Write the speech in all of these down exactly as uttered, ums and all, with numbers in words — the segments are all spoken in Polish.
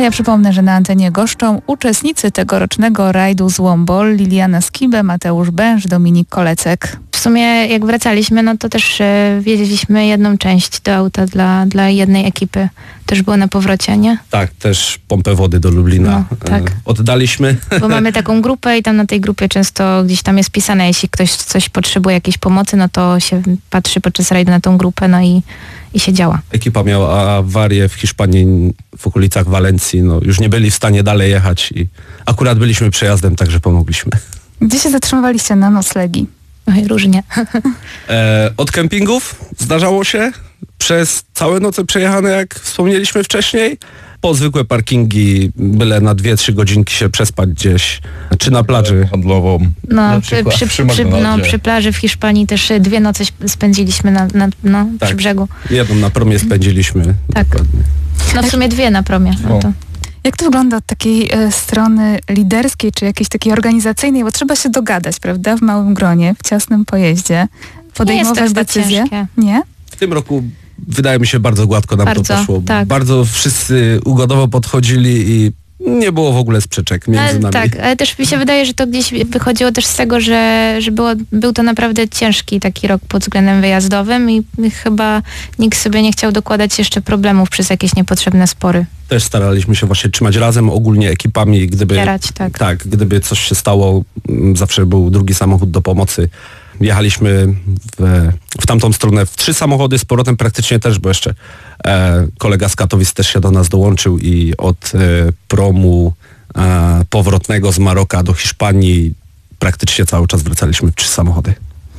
ja przypomnę, że na antenie goszczą uczestnicy tegorocznego rajdu z Wombol: Liliana Skibę, Mateusz Bęż, Dominik Kolecek. W sumie jak wracaliśmy, no to też e, wiedzieliśmy jedną część do auta dla, dla jednej ekipy. Też było na powrocie, nie? Tak, też pompę wody do Lublina no, tak. e, oddaliśmy. Bo mamy taką grupę i tam na tej grupie często gdzieś tam jest pisane, jeśli ktoś coś potrzebuje jakiejś pomocy, no to się patrzy podczas rajdu na tą grupę, no i, i się działa. Ekipa miała awarię w Hiszpanii, w okolicach Walencji, no już nie byli w stanie dalej jechać i akurat byliśmy przejazdem, także pomogliśmy. Gdzie się zatrzymywaliście na noclegi? Oj, różnie. E, od kempingów zdarzało się, przez całe noce przejechane, jak wspomnieliśmy wcześniej, po zwykłe parkingi, byle na dwie, trzy godzinki się przespać gdzieś, czy na plaży. Handlową. No, przy, przy, przy, przy, no, przy plaży w Hiszpanii też dwie noce spędziliśmy na, na, no, tak. przy brzegu. Jedną na promie spędziliśmy. Tak. Dokładnie. No w sumie dwie na promie. No to. Jak to wygląda od takiej e, strony liderskiej, czy jakiejś takiej organizacyjnej, bo trzeba się dogadać, prawda, w małym gronie, w ciasnym pojeździe, podejmować Nie jest to decyzje? ciężkie. Nie? W tym roku wydaje mi się bardzo gładko nam Bardzo, to poszło. tak. Bardzo wszyscy ugodowo podchodzili i nie było w ogóle sprzeczek między ale, nami. Tak, ale też mi się wydaje, że to gdzieś wychodziło też z tego, że, że było, był to naprawdę ciężki taki rok pod względem wyjazdowym i chyba nikt sobie nie chciał dokładać jeszcze problemów przez jakieś niepotrzebne spory. Też staraliśmy się właśnie trzymać razem, ogólnie ekipami, gdyby, Wspierać, tak. tak, gdyby coś się stało, zawsze był drugi samochód do pomocy. Jechaliśmy w, w tamtą stronę w trzy samochody, z powrotem praktycznie też, bo jeszcze e, kolega z Katowic też się do nas dołączył i od e, promu e, powrotnego z Maroka do Hiszpanii praktycznie cały czas wracaliśmy w trzy samochody.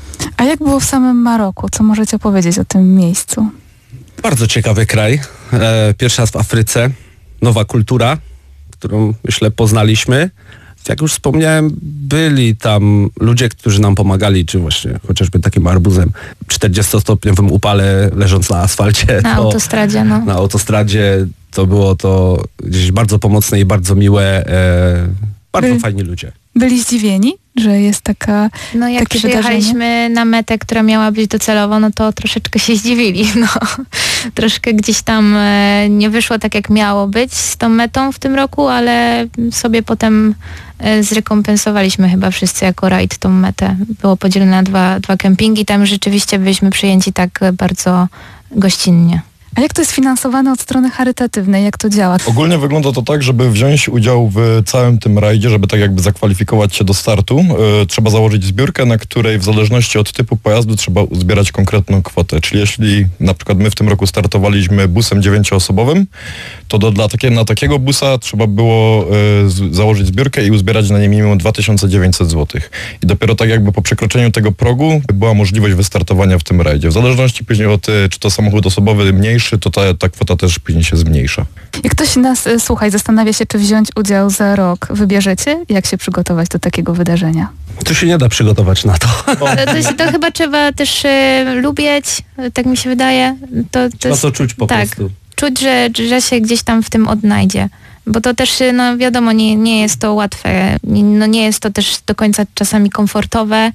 A jak było w samym Maroku? Co możecie powiedzieć o tym miejscu? Bardzo ciekawy kraj. E, pierwszy raz w Afryce. Nowa kultura, którą myślę poznaliśmy. Jak już wspomniałem, byli tam ludzie, którzy nam pomagali, czy właśnie chociażby takim arbuzem w czterdziestostopniowym upale leżąc na asfalcie. Na to, autostradzie, no. Na autostradzie to było to gdzieś bardzo pomocne i bardzo miłe. E, bardzo By, fajni ludzie. Byli zdziwieni, że jest taka No jak takie przyjechaliśmy wydarzenie? na metę, która miała być docelowo, no to troszeczkę się zdziwili. No. Troszkę gdzieś tam e, nie wyszło tak, jak miało być z tą metą w tym roku, ale sobie potem e, zrekompensowaliśmy chyba wszyscy jako rajd tą metę. Było podzielone na dwa, dwa kempingi, tam rzeczywiście byliśmy przyjęci tak bardzo gościnnie. A jak to jest finansowane od strony charytatywnej? Jak to działa? Ogólnie wygląda to tak, żeby wziąć udział w całym tym rajdzie, żeby tak jakby zakwalifikować się do startu, yy, trzeba założyć zbiórkę, na której w zależności od typu pojazdu trzeba uzbierać konkretną kwotę. Czyli jeśli na przykład my w tym roku startowaliśmy busem dziewięcioosobowym, to do, dla takie, na takiego busa trzeba było yy, z, założyć zbiórkę i uzbierać na nie minimum dwa tysiące dziewięćset złotych. I dopiero tak jakby po przekroczeniu tego progu była możliwość wystartowania w tym rajdzie. W zależności później od, czy to samochód osobowy mniejszy, to ta, ta kwota też później się zmniejsza. Jak ktoś nas y, słucha i zastanawia się, czy wziąć udział za rok, wybierzecie? Jak się przygotować do takiego wydarzenia? Tu się nie da przygotować na to. To, to, to chyba trzeba też y, lubić, tak mi się wydaje. To, to Trzeba jest, to czuć po tak, prostu. Czuć, że, że się gdzieś tam w tym odnajdzie. Bo to też, no wiadomo, nie, nie jest to łatwe. No nie jest to też do końca czasami komfortowe.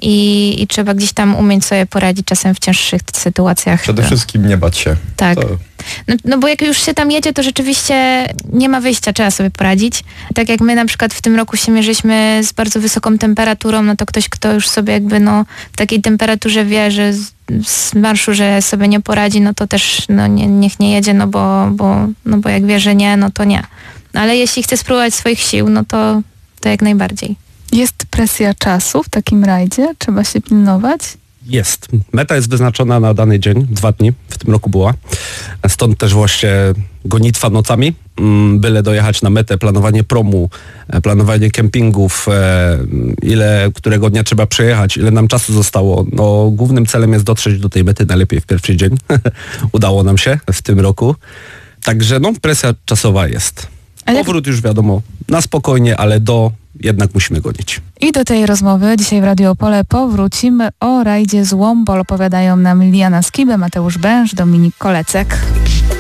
I, i trzeba gdzieś tam umieć sobie poradzić czasem w cięższych sytuacjach. Przede wszystkim nie bać się. Tak. To... No, no bo jak już się tam jedzie, to rzeczywiście nie ma wyjścia, trzeba sobie poradzić. Tak jak my na przykład w tym roku się mierzyliśmy z bardzo wysoką temperaturą, no to ktoś, kto już sobie jakby no w takiej temperaturze wie, że z, z marszu, że sobie nie poradzi, no to też no nie, niech nie jedzie, no bo, bo, no bo jak wie, że nie, no to nie. No ale jeśli chce spróbować swoich sił, no to, to jak najbardziej. Jest presja czasu w takim rajdzie? Trzeba się pilnować? Jest. Meta jest wyznaczona na dany dzień, dwa dni, w tym roku była. Stąd też właśnie gonitwa nocami, byle dojechać na metę, planowanie promu, planowanie kempingów, ile którego dnia trzeba przejechać, ile nam czasu zostało. No, głównym celem jest dotrzeć do tej mety najlepiej w pierwszy dzień. Udało nam się w tym roku. Także no, presja czasowa jest. Powrót już wiadomo, na spokojnie, ale do jednak musimy gonić. I do tej rozmowy dzisiaj w Radio Opole powrócimy. O rajdzie z Wombol opowiadają nam Liliana Skibę, Mateusz Bęż, Dominik Kolecek.